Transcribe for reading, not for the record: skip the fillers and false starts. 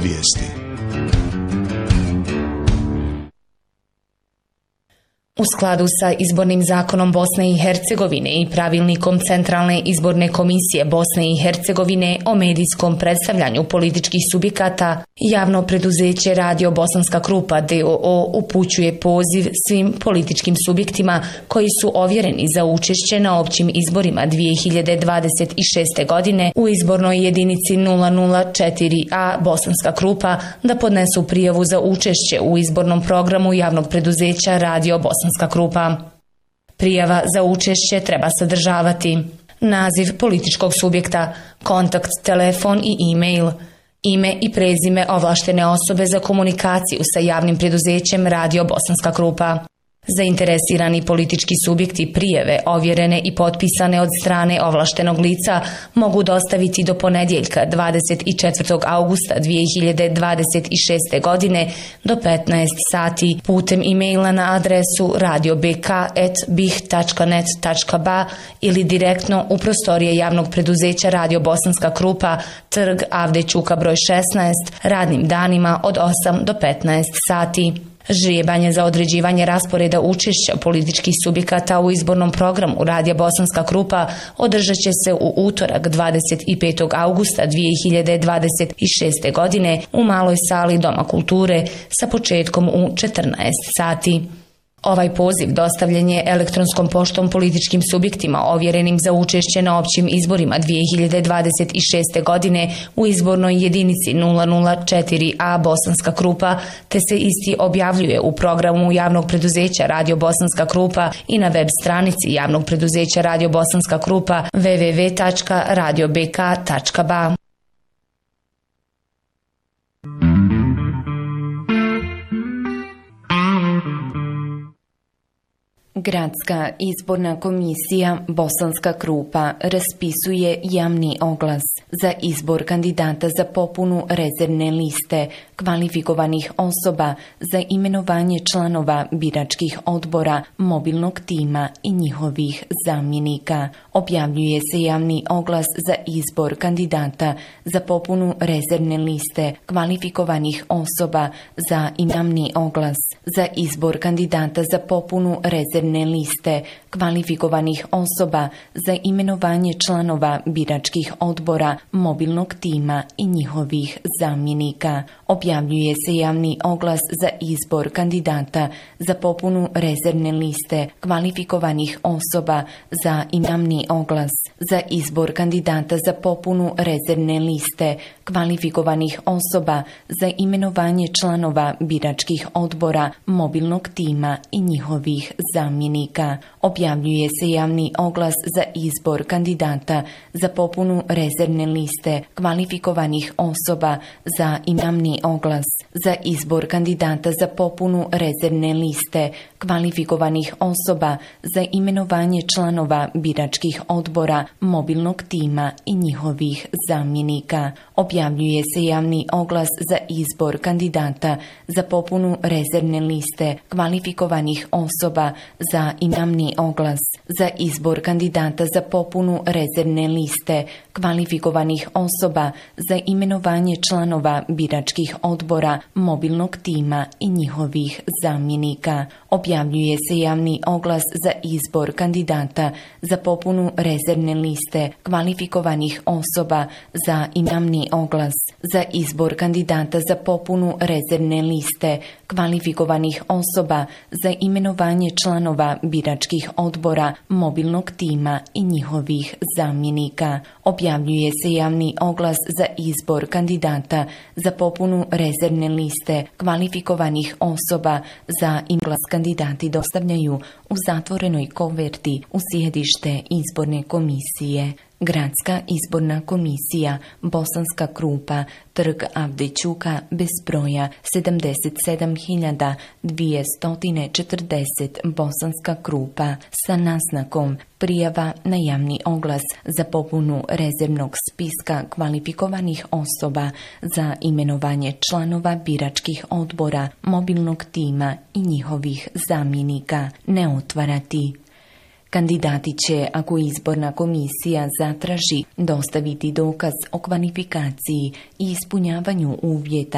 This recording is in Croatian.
vijesti. U skladu sa izbornim zakonom Bosne i Hercegovine i pravilnikom Centralne izborne komisije Bosne i Hercegovine o medijskom predstavljanju političkih subjekata, javno preduzeće Radio Bosanska Krupa d.o.o. upućuje poziv svim političkim subjektima koji su ovjereni za učešće na općim izborima 2026. godine u izbornoj jedinici 004A Bosanska Krupa da podnesu prijavu za učešće u izbornom programu javnog preduzeća Radio Bosanska Krupa. Prijava za učešće treba sadržavati naziv političkog subjekta, kontakt, telefon i e-mail, ime i prezime ovlaštene osobe za komunikaciju sa javnim preduzećem Radio Bosanska Krupa. Zainteresirani politički subjekti prijave ovjerene i potpisane od strane ovlaštenog lica mogu dostaviti do ponedjeljka 24. augusta 2026. godine do 15 sati putem e-maila na adresu radiobk@bih.net.ba ili direktno u prostorije javnog preduzeća Radio Bosanska Krupa, trg Avde Ćuka broj 16, radnim danima od 8 do 15 sati. Žrijebanje za određivanje rasporeda učešća političkih subjekata u izbornom programu Radija Bosanska Krupa održat će se u utorak 25. augusta 2026. godine u maloj sali Doma kulture sa početkom u 14 sati. Ovaj poziv dostavljen je elektronskom poštom političkim subjektima ovjerenim za učešće na općim izborima 2026. godine u izbornoj jedinici 004A Bosanska Krupa, te se isti objavljuje u programu javnog preduzeća Radio Bosanska Krupa i na web stranici javnog preduzeća Radio Bosanska Krupa www.radiobk.ba. Gradska izborna komisija Bosanska Krupa raspisuje javni oglas za izbor kandidata za popunu rezervne liste kvalifikovanih osoba za imenovanje članova biračkih odbora, mobilnog tima i njihovih zamjenika. Objavljuje se javni oglas za izbor kandidata za popunu rezervne liste kvalifikovanih osoba za javni oglas za izbor kandidata za popunu rezervne liste kvalifikovanih osoba za imenovanje članova biračkih odbora, mobilnog tima i njihovih zamjenika. Objavljuje se javni oglas za izbor kandidata za popunu rezervne liste kvalifikovanih osoba za javni oglas za izbor kandidata za popunu rezervne liste kvalifikovanih osoba za imenovanje članova biračkih odbora, mobilnog tima i njihovih zamjenika. Objavljuje se javni oglas za izbor kandidata za popunu rezervne liste kvalifikovanih osoba za javni oglas za izbor kandidata za popunu rezervne liste kvalifikovanih osoba za imenovanje članova biračkih odbora, mobilnog tima i njihovih zamjenika. Objavljuje se javni oglas za izbor kandidata za popunu rezervne liste kvalifikovanih osoba za javni oglas za izbor kandidata za popunu rezervne liste kvalifikovanih osoba za imenovanje članova biračkih odbora, mobilnog tima i njihovih zamjenika. Objavljuje se javni oglas za izbor kandidata za popunu rezervne liste kvalifikovanih osoba za javni oglas za izbor kandidata za popunu rezervne liste kvalifikovanih osoba za imenovanje članova biračkih odbora, mobilnog tima i njihovih zamjenika. Objavljuje se javni oglas za izbor kandidata za popunu rezervne liste kvalifikovanih osoba za glas. Kandidati dostavljaju u zatvorenoj koverti u sjedište izborne komisije. Gradska izborna komisija Bosanska Krupa, trg Avde Ćuka bez broja 77.240 Bosanska Krupa sa naznakom prijava na javni oglas za popunu rezervnog spiska kvalifikovanih osoba za imenovanje članova biračkih odbora, mobilnog tima i njihovih zamjenika ne otvarati. Kandidati će, ako izborna komisija zatraži, dostaviti dokaz o kvalifikaciji i ispunjavanju uvjeta